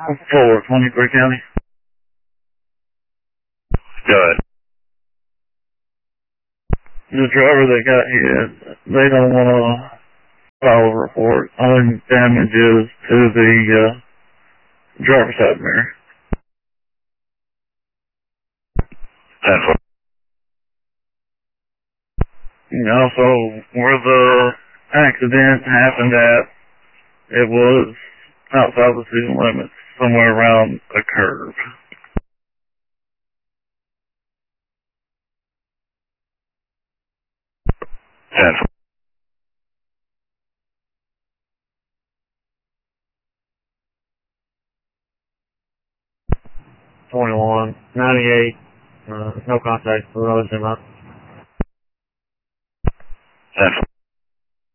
For 23 County. Go ahead. The driver that got hit, they don't want to file a report on damages to the driver's side mirror. 10-4. And also, where the accident happened at, it was outside the city limits, somewhere around a curve. 10-4. $21, $98, no contact, roads in up. 10-4.